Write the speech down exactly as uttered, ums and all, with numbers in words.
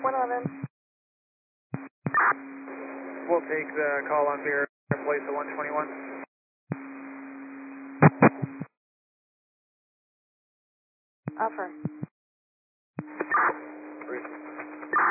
one eleven. We'll take the call on Beer and place at one twenty-one. Offer.